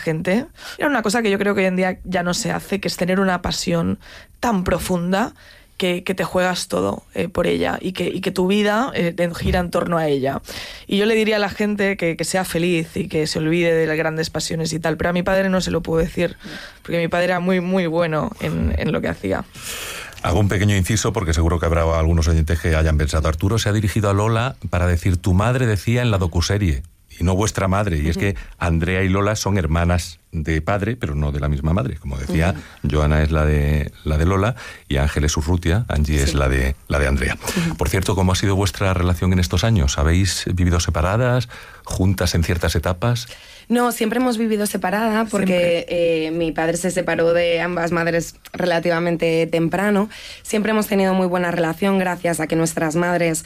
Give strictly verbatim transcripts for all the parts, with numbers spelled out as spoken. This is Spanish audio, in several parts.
gente. Era una cosa que yo creo que hoy en día ya no se hace, que es tener una pasión tan profunda que, que te juegas todo eh, por ella y que, y que tu vida eh, gira en torno a ella. Y yo le diría a la gente que, que sea feliz y que se olvide de las grandes pasiones y tal, pero a mi padre no se lo puedo decir, porque mi padre era muy, muy bueno en, en lo que hacía. Hago un pequeño inciso porque seguro que habrá algunos oyentes que hayan pensado, Arturo se ha dirigido a Lola para decir, tu madre decía en la docuserie, y no vuestra madre, y uh-huh. es que Andrea y Lola son hermanas de padre, pero no de la misma madre. Como decía, uh-huh. Joana es la de la de Lola y Ángel es Urrutia, Angie sí. es la de la de Andrea. Uh-huh. Por cierto, ¿cómo ha sido vuestra relación en estos años? ¿Habéis vivido separadas, juntas en ciertas etapas? No, siempre hemos vivido separada porque eh, mi padre se separó de ambas madres relativamente temprano. Siempre hemos tenido muy buena relación gracias a que nuestras madres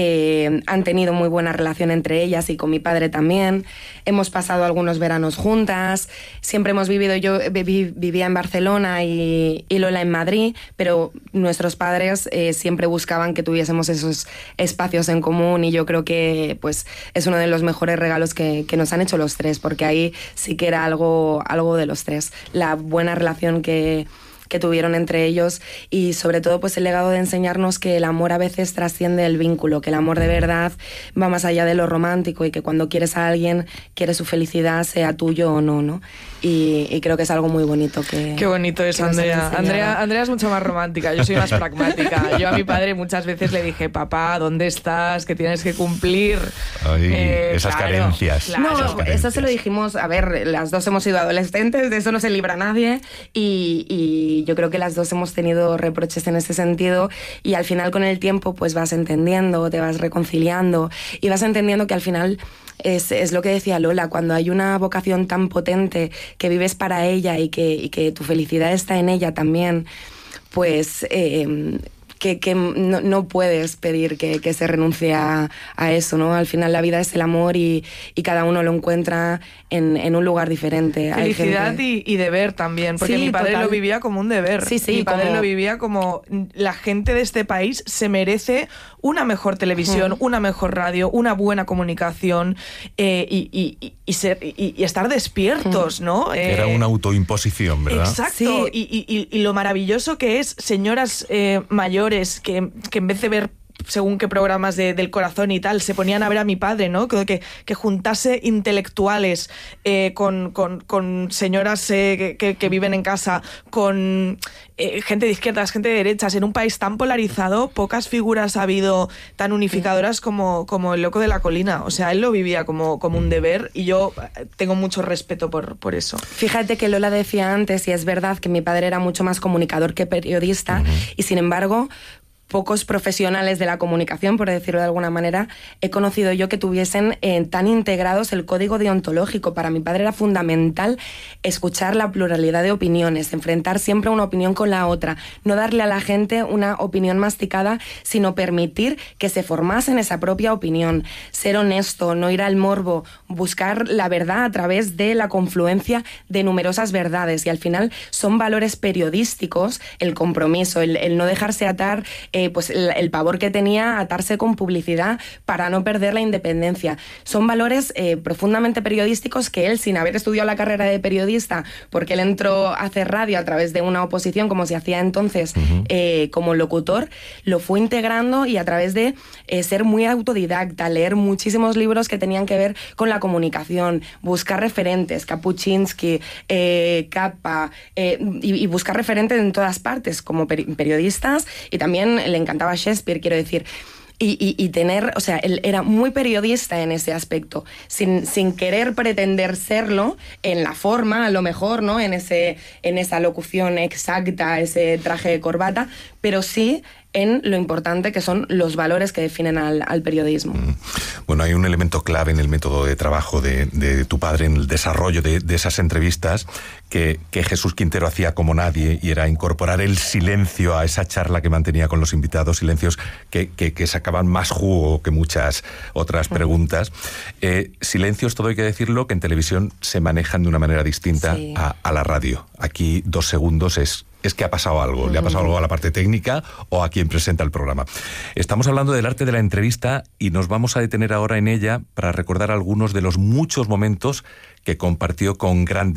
eh, han tenido muy buena relación entre ellas y con mi padre también. Hemos pasado algunos veranos juntas. Siempre hemos vivido, yo viví, vivía en Barcelona y, y Lola en Madrid, pero nuestros padres eh, siempre buscaban que tuviésemos esos espacios en común y yo creo que pues, es uno de los mejores regalos que, que nos han hecho los tres, porque ahí sí que era algo, algo de los tres. La buena relación que, que tuvieron entre ellos y sobre todo pues el legado de enseñarnos que el amor a veces trasciende el vínculo, que el amor de verdad va más allá de lo romántico y que cuando quieres a alguien, quieres su felicidad, sea tuyo o no, ¿no? Y, y creo que es algo muy bonito que... Qué bonito es, Andrea. Andrea. Andrea es mucho más romántica, yo soy más pragmática. Yo a mi padre muchas veces le dije, papá, ¿dónde estás? Que tienes que cumplir. Ay, eh, esas claro, carencias. Claro. No, esas carencias. Eso se lo dijimos, a ver, las dos hemos sido adolescentes, de eso no se libra nadie y, y yo creo que las dos hemos tenido reproches en ese sentido y al final con el tiempo pues vas entendiendo, te vas reconciliando y vas entendiendo que al final... Es, es lo que decía Lola, cuando hay una vocación tan potente que vives para ella y que, y que tu felicidad está en ella también, pues eh, que, que no, no puedes pedir que, que se renuncie a, a eso, ¿no? Al final la vida es el amor y, y cada uno lo encuentra en, en un lugar diferente. Felicidad gente... y, y deber también, porque sí, mi padre total. Lo vivía como un deber. Sí, sí, mi padre como... lo vivía como la gente de este país se merece una mejor televisión, uh-huh. una mejor radio, una buena comunicación eh, y, y, y, ser, y, y estar despiertos, uh-huh. ¿no? Eh, Era una autoimposición, ¿verdad? Exacto, sí. y, y, y lo maravilloso que es señoras eh, mayores que, que en vez de ver según qué programas de, del corazón y tal, se ponían a ver a mi padre, ¿no? Que, que juntase intelectuales eh, con, con, con señoras eh, que, que viven en casa, con eh, gente de izquierdas, gente de derechas. En un país tan polarizado, pocas figuras ha habido tan unificadoras como, como el loco de la colina. O sea, él lo vivía como, como un deber y yo tengo mucho respeto por, por eso. Fíjate que Lola decía antes, y es verdad que mi padre era mucho más comunicador que periodista, uh-huh. y sin embargo... pocos profesionales de la comunicación, por decirlo de alguna manera, he conocido yo que tuviesen eh, tan integrados el código deontológico. Para mi padre era fundamental escuchar la pluralidad de opiniones, enfrentar siempre una opinión con la otra, no darle a la gente una opinión masticada, sino permitir que se formasen esa propia opinión, ser honesto, no ir al morbo, buscar la verdad a través de la confluencia de numerosas verdades. Y al final son valores periodísticos, el compromiso, el, el no dejarse atar... Eh, pues el, el pavor que tenía a atarse con publicidad para no perder la independencia. Son valores eh, profundamente periodísticos que él, sin haber estudiado la carrera de periodista, porque él entró a hacer radio a través de una oposición, como se hacía entonces, uh-huh. eh, como locutor, lo fue integrando y a través de eh, ser muy autodidacta, leer muchísimos libros que tenían que ver con la comunicación, buscar referentes, Kapuczynski, eh, Capa, eh, y, y buscar referentes en todas partes, como peri- periodistas, y también le encantaba Shakespeare, quiero decir, y, y, y tener, o sea, él era muy periodista en ese aspecto, sin, sin querer pretender serlo en la forma, a lo mejor, ¿no? En ese, en esa locución exacta, ese traje de corbata, pero sí en lo importante que son los valores que definen al, al periodismo. Bueno, hay un elemento clave en el método de trabajo de, de tu padre, en el desarrollo de, de esas entrevistas, que, que Jesús Quintero hacía como nadie, y era incorporar el silencio a esa charla que mantenía con los invitados, silencios que, que, que sacaban más jugo que muchas otras preguntas. Eh, silencios, todo hay que decirlo, que en televisión se manejan de una manera distinta sí. a, a la radio. Aquí dos segundos es... es que ha pasado algo, le ha pasado algo a la parte técnica o a quien presenta el programa. Estamos hablando del arte de la entrevista y nos vamos a detener ahora en ella para recordar algunos de los muchos momentos que compartió con grandes